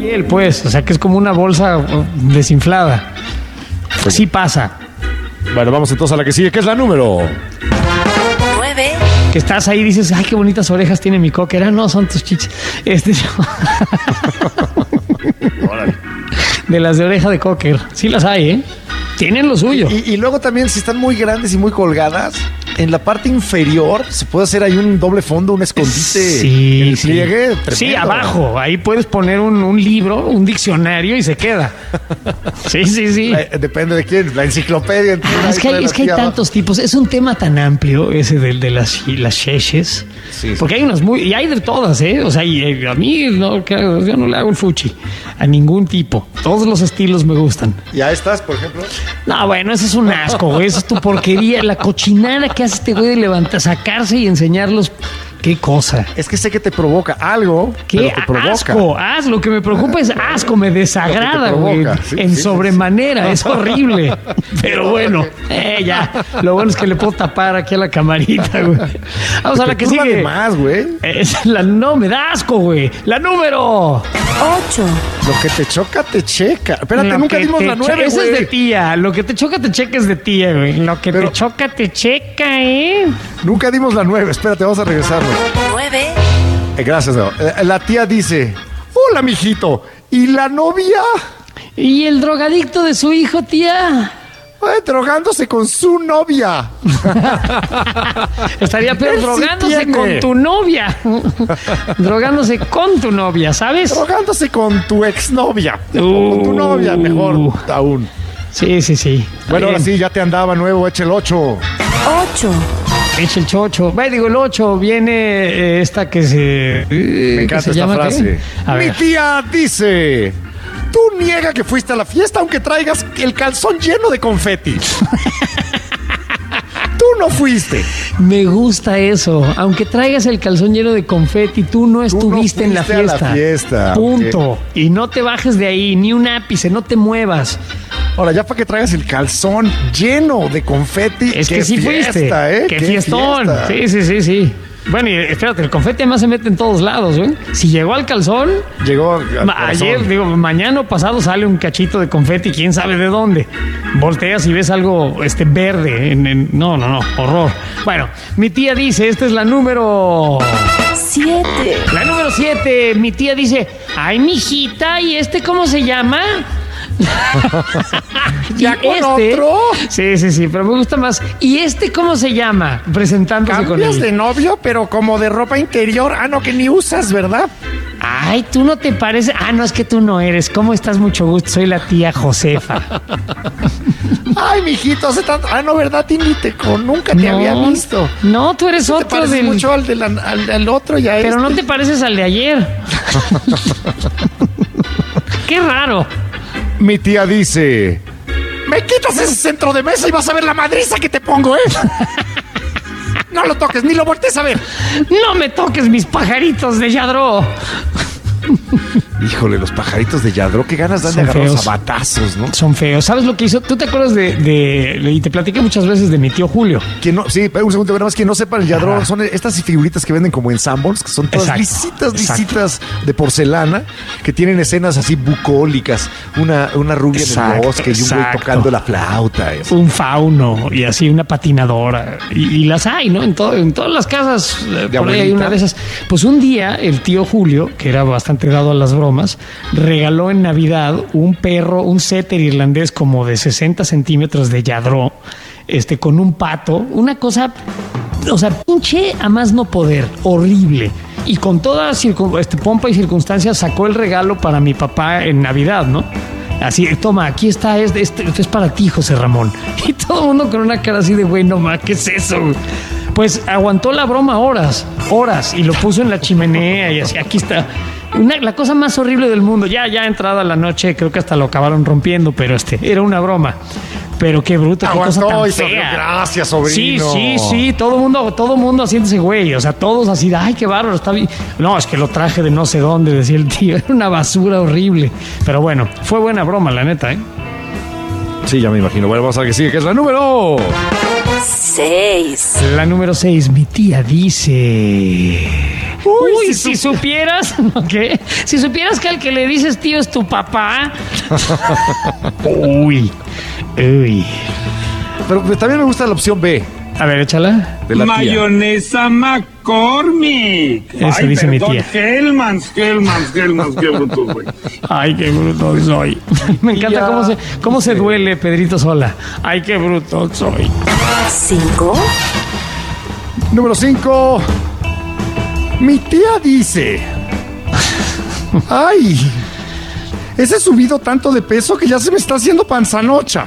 piel, pues. O sea, que es como una bolsa desinflada. Sí pasa. Bueno, vamos entonces a la que sigue, que es la número 9. Que estás ahí y dices, ay, qué bonitas orejas tiene mi cocker. No, son tus chichis. De las de oreja de cocker. Sí las hay, ¿eh? Tienen lo suyo. Y luego también, si están muy grandes y muy colgadas, en la parte inferior se puede hacer ahí un doble fondo, un escondite. Sí, el pliegue. Tremendo. Sí, abajo. Ahí puedes poner un libro, un diccionario y se queda. Sí. Depende de quién. La enciclopedia. Es que hay tantos tipos. Es un tema tan amplio ese de las cheches. Sí. Porque hay unas y hay de todas, ¿eh? O sea, y a mí yo no le hago el fuchi a ningún tipo. Todos los estilos me gustan. ¿Y a estas, por ejemplo? No, bueno, eso es un asco, güey. Eso es tu porquería. La cochinada que hace este güey de levantar, sacarse y enseñarlos. ¿Qué cosa? Es que sé que te provoca algo. ¿Qué te provoca. asco? Lo que me preocupa es asco, me desagrada, güey. En sobremanera, es horrible. Pero bueno, ya. Lo bueno es que le puedo tapar aquí a la camarita, güey. Vamos a la que sigue. Más, güey. No, me da asco, güey. La número 8. Lo que te choca, te checa. Espérate, nunca dimos la 9, güey. Esa es de tía. Lo que te choca, te checa es de tía, güey. Lo que te choca, te checa, ¿eh? Nunca dimos la 9. Espérate, vamos a regresarlo. 9. Gracias, no. La tía dice, hola, mijito. ¿Y la novia? ¿Y el drogadicto de su hijo, tía? Drogándose con su novia. Estaría peor drogándose con tu novia. Drogándose con tu novia, ¿sabes? Drogándose con tu exnovia. Con tu novia, mejor aún. Sí. Bueno, ahora sí, ya te andaba nuevo, echa el 8. 8. Echa el 8. El 8 viene esta que se... Me encanta esta frase. Mi tía dice... Tú niega que fuiste a la fiesta aunque traigas el calzón lleno de confeti. Tú no fuiste. Me gusta eso. Aunque traigas el calzón lleno de confeti, tú no estuviste en la fiesta. Punto. Okay. Y no te bajes de ahí, ni un ápice, no te muevas. Ahora, ya para que traigas el calzón lleno de confeti. Es que sí fuiste. Qué fiestón. Fiesta. Sí. Bueno, y espérate, el confeti además se mete en todos lados, ¿eh? Si llegó al calzón... Llegó al ayer, mañana o pasado sale un cachito de confeti, quién sabe de dónde. Volteas y ves algo verde. No, horror. Bueno, mi tía dice, esta es la número... 7. La número 7, mi tía dice, ay, mijita, ¿y cómo se llama? ¿Ya con otro? Sí, pero me gusta más. ¿Y cómo se llama? Presentándose con él. Cambias de novio, pero como de ropa interior. No, que ni usas, ¿verdad? Ay, tú no te pareces. No, es que tú no eres. ¿Cómo estás? Mucho gusto. Soy la tía Josefa. Ay, mijito, hace tanto. No, ¿verdad? Nunca te había visto. No, tú eres otro. Te pareces mucho al otro ya. Pero no te pareces al de ayer. Qué raro. Mi tía dice, me quitas ese centro de mesa y vas a ver la madriza que te pongo, ¿eh? No lo toques, ni lo voltees a ver. No me toques mis pajaritos de Yadro. Híjole, los pajaritos de Yadro, qué ganas dan de agarrarlos a batazos, ¿no? Son feos. ¿Sabes lo que hizo? ¿Tú te acuerdas y te platiqué muchas veces de mi tío Julio? Sí, un segundo, nada más que no sepan, el Yadro son estas figuritas que venden como ensambles, que son todas lisitas de porcelana, que tienen escenas así bucólicas, una rubia en el bosque y un güey tocando la flauta. Un fauno y así una patinadora. Y las hay, ¿no? En todas las casas, por ahí hay una de esas. Pues un día, el tío Julio, que era bastante dado a las bromas, regaló en Navidad un perro, un setter irlandés como de 60 centímetros de Yadro, con un pato, una cosa, o sea, pinche a más no poder, horrible. Y con toda pompa y circunstancias sacó el regalo para mi papá en Navidad, ¿no? Así, toma, aquí está, esto es para ti, José Ramón. Y todo el mundo con una cara así de, güey, no ma, ¿qué es eso? Pues aguantó la broma horas, y lo puso en la chimenea y así, aquí está. La cosa más horrible del mundo. Ya entrada la noche, creo que hasta lo acabaron rompiendo, pero era una broma. Pero qué bruto, qué cosa tan fea. Gracias, sobrino. Sí, todo mundo haciéndose güey. O sea, todos así, ay, qué bárbaro, está bien. No, es que lo traje de no sé dónde, decía el tío. Era una basura horrible. Pero bueno, fue buena broma, la neta, ¿eh? Sí, ya me imagino. Bueno, vamos a ver que sigue, que es la número 6. La número 6, mi tía dice... Uy, si supieras, ¿qué? Si supieras que al que le dices tío es tu papá. Uy. Pero también me gusta la opción B. A ver, échala. De la tía. Mayonesa McCormick. Eso Ay, dice mi perdón, tía. Hellmann's, qué bruto, güey. Ay, qué bruto soy. Me encanta cómo se duele Pedrito Sola. Ay, qué bruto soy. 5, Número 5. Mi tía dice: ay, ese subido tanto de peso que ya se me está haciendo panzanocha.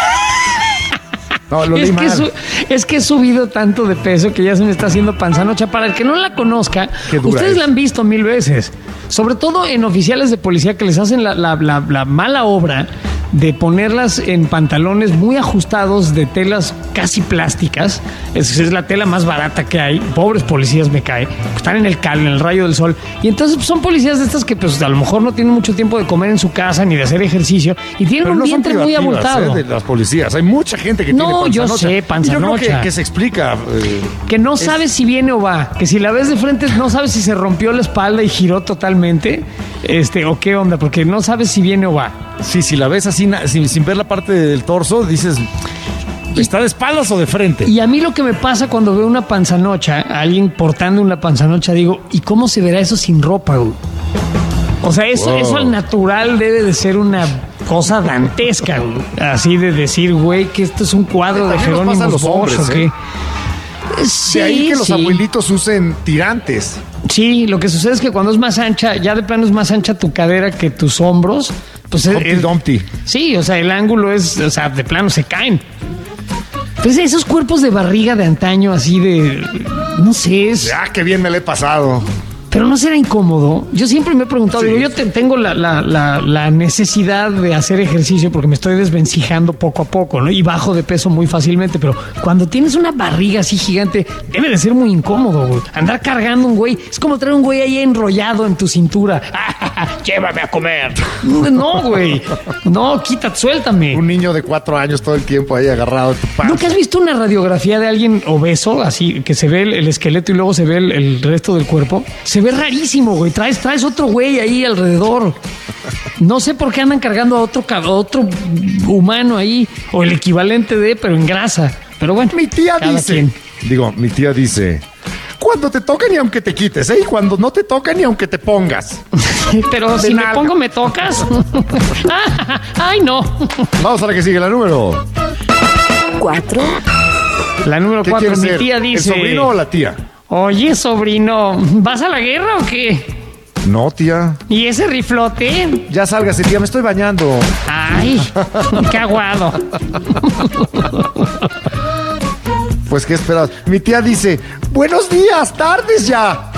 No, lo leí mal. Es que he subido tanto de peso que ya se me está haciendo panzanocha. Para el que no la conozca, ustedes la han visto 1000 veces. Sobre todo en oficiales de policía que les hacen la mala obra de ponerlas en pantalones muy ajustados de telas casi plásticas. Es la tela más barata que hay. Pobres policías me cae. Están en el rayo del sol. Y entonces son policías de estas que pues a lo mejor no tienen mucho tiempo de comer en su casa ni de hacer ejercicio y tienen un vientre muy abultado. De las policías. Hay mucha gente que tiene panzanocha. Yo sé, panzanocha. Y yo creo que se explica. Que no sabes si viene o va. Que si la ves de frente no sabes si se rompió la espalda y giró totalmente. O qué onda, porque no sabes si viene o va. Sí, si la ves así, sin ver la parte del torso, dices, ¿está de espaldas o de frente? Y a mí lo que me pasa cuando veo una panzanocha, a alguien portando una panzanocha, digo, ¿y cómo se verá eso sin ropa, güey? O sea, eso al natural debe de ser una cosa dantesca, güey. Así de decir, güey, que esto es un cuadro de Jerónimo Bosch, ¿o qué? Sí, de ahí que los abuelitos usen tirantes. Sí, lo que sucede es que cuando es más ancha, ya de plano es más ancha tu cadera que tus hombros, pues Dumpty. Sí, o sea, el ángulo es, o sea, de plano se caen. Entonces esos cuerpos de barriga de antaño, así de, no sé, Qué bien me le he pasado. Pero no será incómodo. Yo siempre me he preguntado, digo, yo tengo la necesidad de hacer ejercicio porque me estoy desvencijando poco a poco, ¿no? Y bajo de peso muy fácilmente, pero cuando tienes una barriga así gigante, debe de ser muy incómodo, güey. Andar cargando un güey, es como traer un güey ahí enrollado en tu cintura. Llévame a comer. No, güey. No, quítate, suéltame. Un niño de 4 años todo el tiempo ahí agarrado en tu panza. ¿Nunca has visto una radiografía de alguien obeso, así, que se ve el esqueleto y luego se ve el resto del cuerpo? Se ve rarísimo, güey. Traes otro güey ahí alrededor. No sé por qué andan cargando a otro humano ahí, o el equivalente de, pero en grasa. Pero bueno, mi tía dice, cuando te toca ni aunque te quites, ¿eh? Y cuando no te toca ni aunque te pongas. Pero si me pongo, ¿me tocas? Ay, no. Vamos a la que sigue, la número 4, La número 4, mi tía dice... ¿El sobrino o la tía? Oye, sobrino, ¿vas a la guerra o qué? No, tía. ¿Y ese riflote? Ya sálgase, tía, me estoy bañando. Ay, qué aguado. Pues, ¿qué esperas? Mi tía dice, buenos días, tardes ya.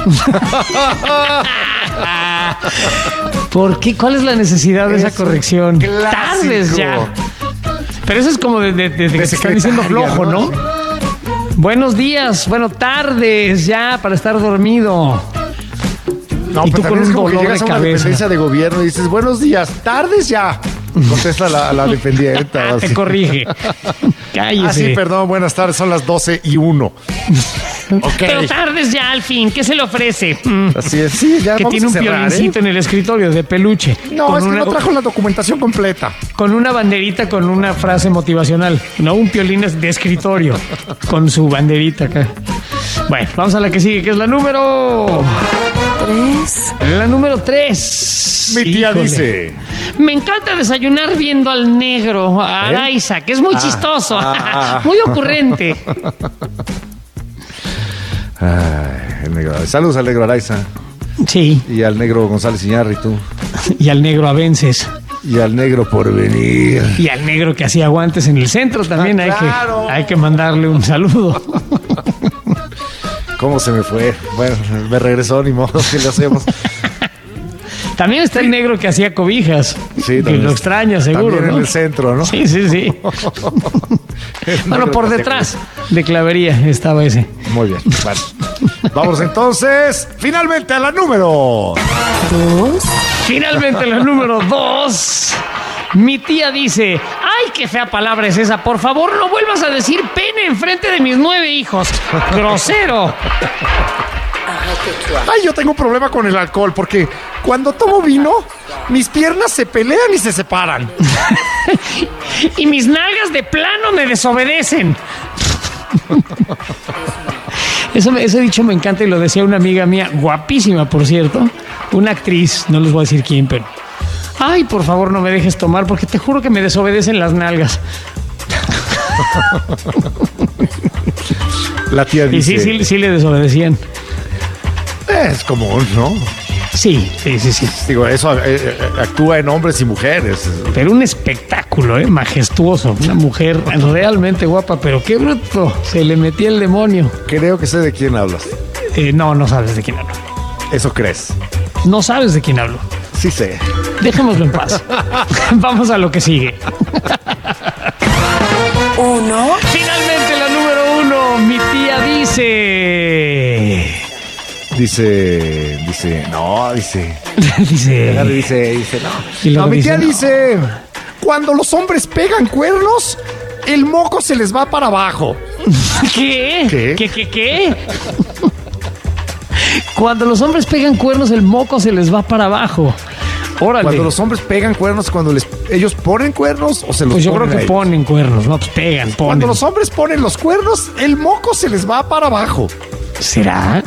¿Por qué? ¿Cuál es la necesidad de esa corrección? Clásico. Tardes ya. Pero eso es como de que te están diciendo flojo, ¿no? Buenos días, tardes ya para estar dormido. No, y tú con un dolor llegas de a una cabeza. dependencia de gobierno y dices, buenos días, tardes ya. Contesta la dependienta. Te corrige. Cállese. Sí, perdón, buenas tardes, son las 12:01. Okay. Pero tardes ya al fin, ¿qué se le ofrece? Así es, sí, ya que vamos tiene un a cerrar, piolincito en el escritorio de peluche. No, es que no trajo la documentación completa. Con una banderita con una frase motivacional. No, un piolín de escritorio con su banderita acá. Bueno, vamos a la que sigue, que es la número... 3, La número 3. Mi tía dice... Me encanta desayunar viendo al negro, a Araiza, que es muy chistoso, muy ocurrente. Ay, el negro. Saludos al negro Araiza. Sí. Y al negro González Iñárritu. Y al negro Avences. Y al negro Porvenir. Y al negro que hacía guantes en el centro también claro. hay que mandarle un saludo. ¿Cómo se me fue? Bueno, me regresó, ni modo, ¿qué le hacemos? También está el negro que hacía cobijas. Sí, que lo extraña, seguro. También ¿no? en el centro, ¿no? Sí. Bueno, por detrás de Clavería estaba ese. Muy bien. Bueno. Vamos entonces, finalmente a la número 2, Finalmente la número 2. Mi tía dice, ay, qué fea palabra es esa. Por favor, no vuelvas a decir pene enfrente de mis 9 hijos. Grosero. Ay, yo tengo un problema con el alcohol porque cuando tomo vino, mis piernas se pelean y se separan. Y mis nalgas de plano me desobedecen. Ese dicho me encanta y lo decía una amiga mía, guapísima por cierto, una actriz, no les voy a decir quién, pero ay, por favor no me dejes tomar porque te juro que me desobedecen las nalgas. La tía dice... Y sí le desobedecían. Es común, ¿no? Sí. Digo, eso actúa en hombres y mujeres. Pero un espectáculo, majestuoso. Una mujer realmente guapa, pero qué bruto. Se le metía el demonio. Creo que sé de quién hablas. No sabes de quién hablo. ¿Eso crees? No sabes de quién hablo. Sí sé. Dejémoslo en paz. Vamos a lo que sigue. 1. Finalmente la número 1. Mi tía dice... Dice, no. No, mi tía dice, cuando los hombres pegan cuernos, el moco se les va para abajo. ¿Qué? ¿Qué? Cuando los hombres pegan cuernos, el moco se les va para abajo. Órale. Cuando los hombres pegan cuernos, cuando ellos ponen cuernos o se los pues yo ponen creo que ponen cuernos, no, pues ponen. Cuando los hombres ponen los cuernos, el moco se les va para abajo. ¿Será?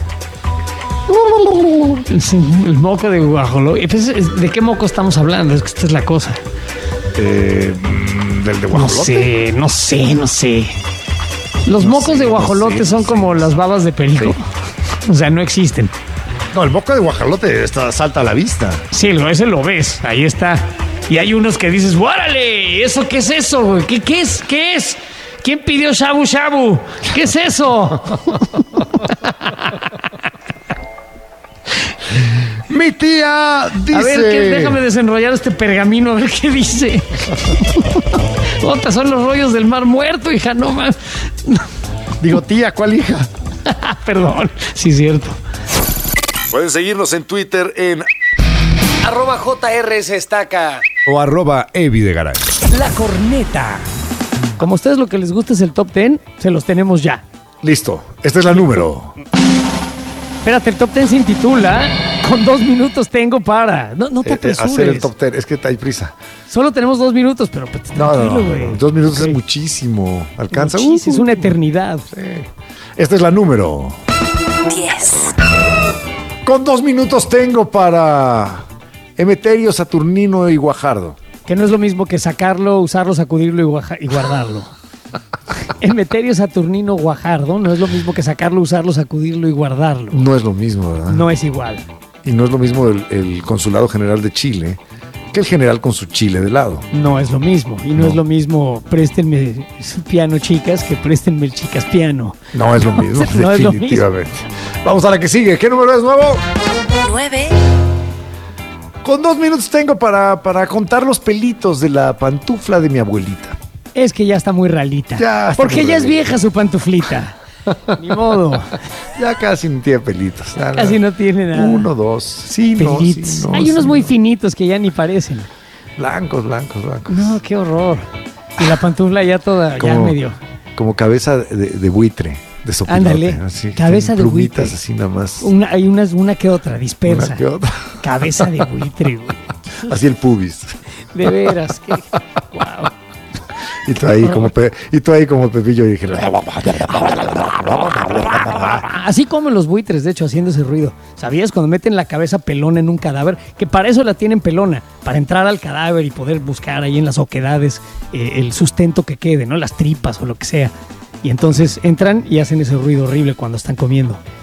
El moco de guajolote. ¿De qué moco estamos hablando? Es que esta es la cosa. ¿Del de guajolote? No sé. Los mocos de guajolote son como las babas de perico. Sí. O sea, no existen. No, el moco de guajolote salta a la vista. Sí, ese lo ves, ahí está. Y hay unos que dices, ¡órale! ¿Eso qué es eso, güey? ¿Qué es? ¿Quién pidió shabu shabu? ¿Qué es eso? Mi tía dice... A ver, déjame desenrollar este pergamino, a ver qué dice. Otras son los rollos del Mar Muerto, hija, no más. Digo, tía, ¿cuál hija? Perdón, sí es cierto. Pueden seguirnos en Twitter en @JRSestaca o @evidegaray. La Corneta. Como a ustedes lo que les gusta es el top 10, se los tenemos ya. Listo, esta es la número. Espérate, el top 10 se intitula Con 2 minutos tengo para... No te apresures. Hacer el top 10, es que hay prisa. Solo tenemos 2 minutos, pero pues, tranquilo, güey. 2 minutos es muchísimo. ¿Alcanza? Es una eternidad. Sí. Esta es la número 10. Con 2 minutos tengo para Emeterio, Saturnino y Guajardo. Que no es lo mismo que sacarlo, usarlo, sacudirlo y guardarlo. Emeterio, Saturnino, Guajardo no es lo mismo que sacarlo, usarlo, sacudirlo y guardarlo. No es lo mismo, ¿verdad? No es igual. Y no es lo mismo el Consulado General de Chile que el general con su chile de lado. No es lo mismo. Y no es lo mismo préstenme su piano, chicas, que préstenme el chicas piano. No es lo mismo, no definitivamente. Es lo mismo. Vamos a la que sigue. ¿Qué número es nuevo? 9. Con 2 minutos tengo para contar los pelitos de la pantufla de mi abuelita. Es que ya está muy ralita. Porque ya es vieja su pantuflita. Ni modo. Ya casi no tiene pelitos. Casi no tiene nada. 1, 2. Sí, pelitos. no. Hay unos muy finitos que ya ni parecen. Blancos. No, qué horror. Y la pantufla ya toda, ya medio. Como cabeza de buitre, de sopilote. Ándale, así, cabeza de buitre. Así nada más. Hay una que otra, dispersa. Una que otra. Cabeza de buitre, güey. Así el pubis. De veras, que wow. Y tú ahí como Pepillo y dije... Así comen los buitres, de hecho, haciendo ese ruido. ¿Sabías? Cuando meten la cabeza pelona en un cadáver, que para eso la tienen pelona, para entrar al cadáver y poder buscar ahí en las oquedades el sustento que quede, ¿no? Las tripas o lo que sea. Y entonces entran y hacen ese ruido horrible cuando están comiendo.